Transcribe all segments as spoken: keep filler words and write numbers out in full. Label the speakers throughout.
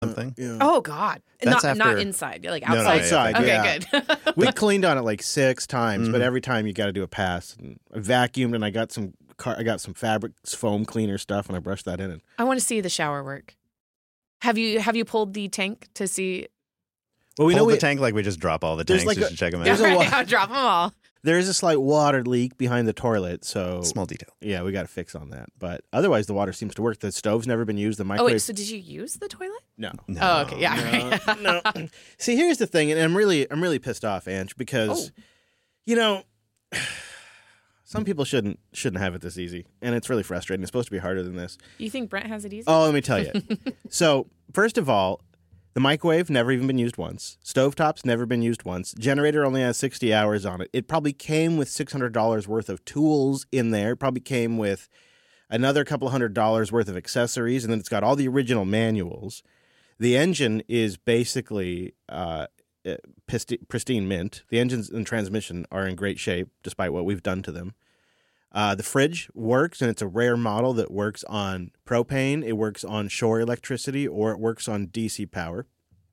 Speaker 1: something.
Speaker 2: Yeah.
Speaker 3: Oh God!
Speaker 1: That's
Speaker 3: not not
Speaker 1: after-
Speaker 3: inside, like
Speaker 1: No, no,
Speaker 3: outside.
Speaker 2: outside,
Speaker 3: okay,
Speaker 2: yeah.
Speaker 3: good.
Speaker 2: We cleaned on it like six times,
Speaker 1: Mhm.
Speaker 2: but every time you got to do a pass. And I vacuumed, and I got some car, I got some fabric foam cleaner stuff, and I brushed that in. And
Speaker 3: I want to see the shower work. Have you have you pulled the tank to see?
Speaker 2: well, we
Speaker 1: We
Speaker 2: know
Speaker 1: know
Speaker 2: we,
Speaker 1: the tank like we just drop all the
Speaker 2: There's
Speaker 1: tanks
Speaker 2: like
Speaker 1: just
Speaker 2: a-
Speaker 1: to check them
Speaker 2: There's
Speaker 1: out.
Speaker 2: a wa-
Speaker 3: Yeah, drop them all.
Speaker 2: there is a slight water leak behind the toilet, so
Speaker 1: Small detail.
Speaker 2: yeah, we got to fix on that. But otherwise, the water seems to work. The stove's never been used. The
Speaker 3: Oh
Speaker 2: microwave,
Speaker 3: wait, so did you use the toilet?
Speaker 2: no.
Speaker 1: No.
Speaker 3: Oh, okay, yeah. right.
Speaker 2: no, no. See, here's the thing, and I'm really, I'm really pissed off, Ange, because,
Speaker 3: Oh.
Speaker 2: you know, some people shouldn't shouldn't have it this easy, and it's really frustrating. It's supposed to be harder than this.
Speaker 3: You think Brent has it easy?
Speaker 2: Oh, let me tell you. So, first of all, the microwave never even been used once. Stovetop's never been used once. Generator only has sixty hours on it. It probably came with six hundred dollars worth of tools in there. It probably came with another couple hundred dollars worth of accessories, and then it's got all the original manuals. The engine is basically uh, uh, pisti- pristine mint. The engines and transmission are in great shape, despite what we've done to them. Uh, the fridge works, and it's a rare model that works on propane, it works on shore electricity, or it works on D C power.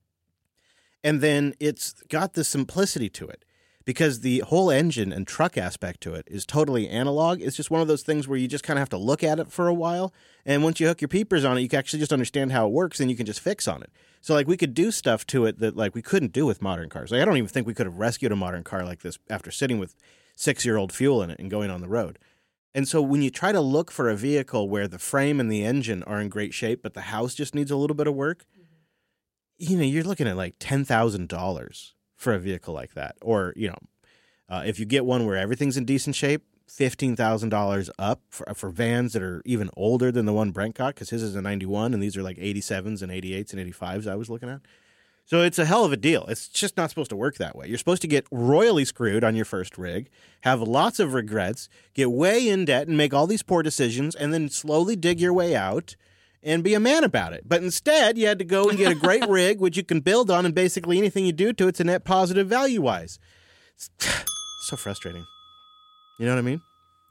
Speaker 2: And then it's got the simplicity to it, because the whole engine and truck aspect to it is totally analog. It's just one of those things where you just kind of have to look at it for a while, and once you hook your peepers on it, you can actually just understand how it works, and you can just fix on it. So, like, we could do stuff to it that, like, we couldn't do with modern cars. Like, I don't even think we could have rescued a modern car like this after sitting with six-year-old fuel in it and going on the road. And so when you try to look for a vehicle where the frame and the engine are in great shape, but the house just needs a little bit of work, you know, you're looking at like ten thousand dollars for a vehicle like that. Or, you know, uh, if you get one where everything's in decent shape, fifteen thousand dollars up for, for vans that are even older than the one Brent got, because his is a ninety-one, and these are like eighty-sevens and eighty-eights and eighty-fives I was looking at. So it's a hell of a deal. It's just not supposed to work that way. You're supposed to get royally screwed on your first rig, have lots of regrets, get way in debt and make all these poor decisions, and then slowly dig your way out and be a man about it. But instead, you had to go and get a great rig, which you can build on, and basically anything you do to it's a net positive value-wise. It's so frustrating. You know what I mean?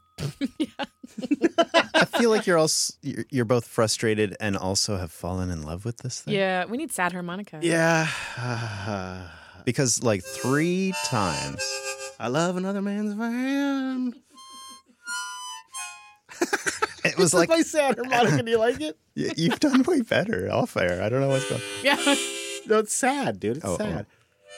Speaker 1: I feel like you're also you're, you're both frustrated and also have fallen in love with this thing.
Speaker 3: Yeah, we need sad harmonica.
Speaker 2: Yeah.
Speaker 1: Because like three times,
Speaker 2: I love another man's van.
Speaker 1: it was
Speaker 2: This
Speaker 1: like
Speaker 2: is my sad harmonica. Do you like it?
Speaker 1: y- you've done way better off air. I don't know what's going.
Speaker 3: Yeah.
Speaker 2: No, it's sad, dude. It's
Speaker 1: Oh, oh.
Speaker 2: sad.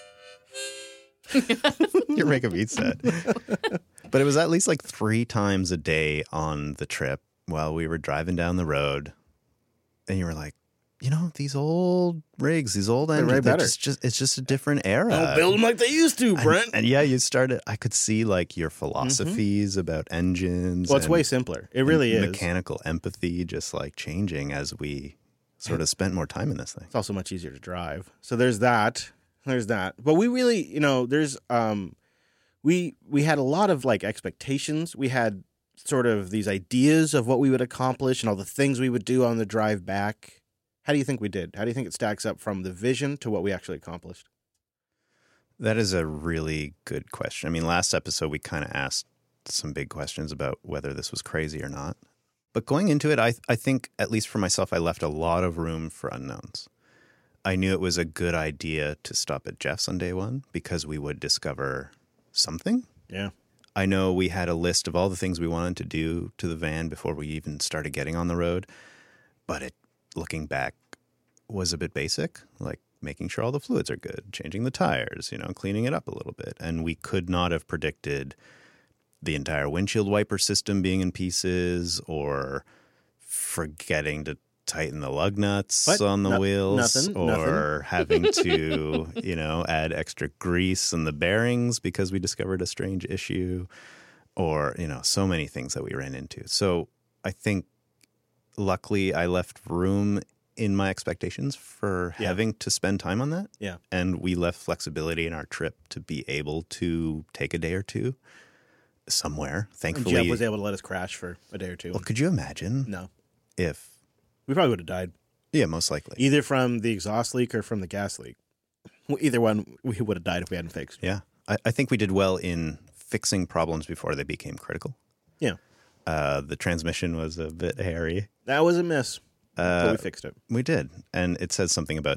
Speaker 1: You're making me sad. But it was at least like three times a day on the trip while we were driving down the road, and you were like, you know, these old rigs, these old
Speaker 2: They're
Speaker 1: engines,
Speaker 2: way
Speaker 1: they're
Speaker 2: better.
Speaker 1: just, just it's just a different era.
Speaker 2: Don't build them like they used to,
Speaker 1: And-
Speaker 2: Brent.
Speaker 1: And, yeah, you started. I could see like your philosophies about engines.
Speaker 2: Well, it's
Speaker 1: and-
Speaker 2: way simpler. It really
Speaker 1: and
Speaker 2: is.
Speaker 1: Mechanical empathy just like changing as we sort of spent more time in this thing.
Speaker 2: It's also much easier to drive. So there's that. There's that. But we really, you know, there's um we we had a lot of like expectations. We had sort of these ideas of what we would accomplish and all the things we would do on the drive back. How do you think we did? How do you think it stacks up from the vision to what we actually accomplished?
Speaker 1: That is a really good question. I mean, last episode we kind of asked some big questions about whether this was crazy or not. But going into it, I I think, at least for myself, I left a lot of room for unknowns. I knew it was a good idea to stop at Jeff's on day one because we would discover something.
Speaker 2: Yeah.
Speaker 1: I know we had a list of all the things we wanted to do to the van before we even started getting on the road. But it, looking back, was a bit basic, like making sure all the fluids are good, changing the tires, you know, cleaning it up a little bit. And we could not have predicted the entire windshield wiper system being in pieces or forgetting to tighten the lug nuts
Speaker 2: What?
Speaker 1: on the
Speaker 2: No-
Speaker 1: wheels
Speaker 2: nothing,
Speaker 1: or having to, you know, add extra grease in the bearings because we discovered a strange issue or, you know, so many things that we ran into. So I think luckily I left room in my expectations for
Speaker 2: Yeah.
Speaker 1: having to spend time on that.
Speaker 2: Yeah.
Speaker 1: And we left flexibility in our trip to be able to take a day or two somewhere.
Speaker 2: And
Speaker 1: Thankfully,
Speaker 2: Jeff was able to let us crash for a day or two.
Speaker 1: well, could you imagine
Speaker 2: No.
Speaker 1: if,
Speaker 2: We probably would have died.
Speaker 1: yeah, most likely.
Speaker 2: Either from the exhaust leak or from the gas leak. Well, either one, we would have died if we hadn't fixed.
Speaker 1: Yeah. I, I think we did well in fixing problems before they became critical.
Speaker 2: Yeah.
Speaker 1: Uh, the transmission was a bit hairy.
Speaker 2: That was a miss. but
Speaker 1: Uh,
Speaker 2: we fixed it.
Speaker 1: we did. And it says something about